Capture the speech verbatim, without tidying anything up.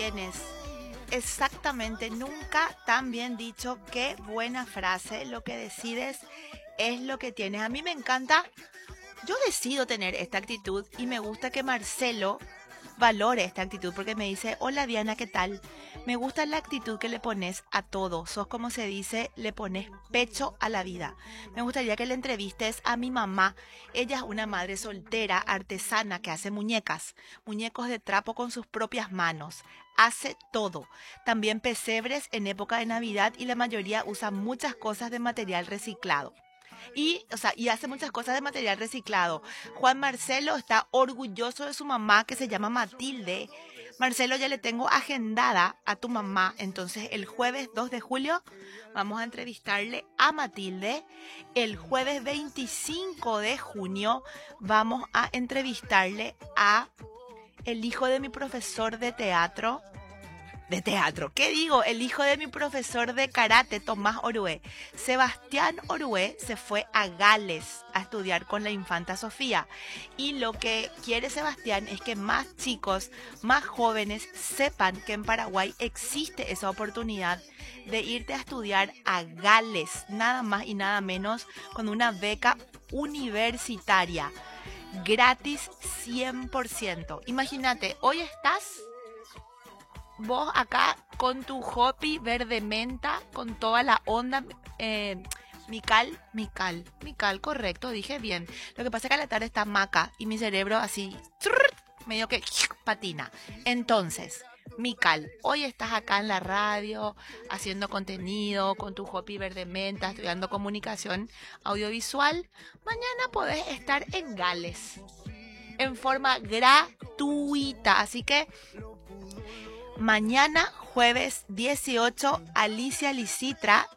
tienes. Exactamente, nunca tan bien dicho. Qué buena frase. Lo que decides es lo que tienes. A mí me encanta. Yo decido tener esta actitud y me gusta que Marcelo valore esta actitud porque me dice, hola Diana, ¿qué tal? Me gusta la actitud que le pones a todo. Sos como se dice, le pones pecho a la vida. Me gustaría que le entrevistes a mi mamá. Ella es una madre soltera, artesana, que hace muñecas, muñecos de trapo con sus propias manos. Hace todo. También pesebres en época de Navidad y la mayoría usa muchas cosas de material reciclado. Y, o sea, y hace muchas cosas de material reciclado. Juan Marcelo está orgulloso de su mamá que se llama Matilde. Marcelo, ya le tengo agendada a tu mamá. Entonces, el jueves dos de julio vamos a entrevistarle a Matilde. El jueves veinticinco de junio vamos a entrevistarle a el hijo de mi profesor de teatro. De teatro, ¿qué digo? El hijo de mi profesor de karate, Tomás Orué. Sebastián Orué se fue a Gales a estudiar con la infanta Sofía. Y lo que quiere Sebastián es que más chicos, más jóvenes sepan que en Paraguay existe esa oportunidad de irte a estudiar a Gales, nada más y nada menos, con una beca universitaria. Gratis cien por ciento. Imagínate, hoy estás vos acá con tu hopi verde menta, con toda la onda, eh, Mical, Mical, Mical, correcto, dije bien. Lo que pasa es que a la tarde está maca y mi cerebro así, medio que patina. Entonces, Mical, hoy estás acá en la radio haciendo contenido con tu hopi verde menta, estudiando comunicación audiovisual. Mañana podés estar en Gales en forma gratuita, así que mañana, jueves dieciocho, Alicia Licitra